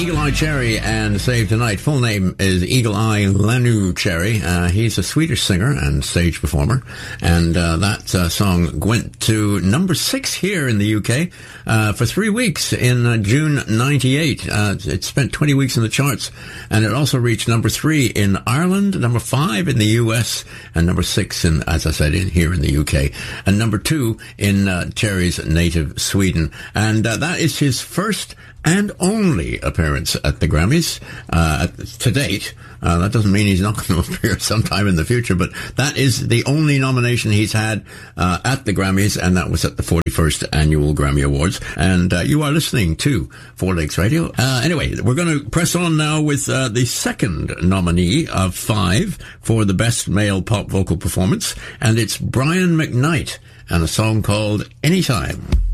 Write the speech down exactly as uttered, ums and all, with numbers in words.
Eagle Eye Cherry and Save Tonight. Full name is Eagle Eye Lanu Cherry. Uh, he's a Swedish singer and stage performer. And uh, that uh, song went to number six here in the U K uh, for three weeks in uh, June ninety-eight. Uh, it spent twenty weeks in the charts. And it also reached number three in Ireland, number five in the U S, and number six, in, as I said, in here in the U K. And number two in uh, Cherry's native Sweden. And uh, that is his first and only appearance at the Grammys uh, to date. Uh, that doesn't mean he's not going to appear sometime in the future, but that is the only nomination he's had uh, at the Grammys, and that was at the forty-first Annual Grammy Awards. And uh, you are listening to Four Lakes Radio. Uh, anyway, we're going to press on now with uh, the second nominee of five for the Best Male Pop Vocal Performance, and it's Brian McKnight and a song called Anytime.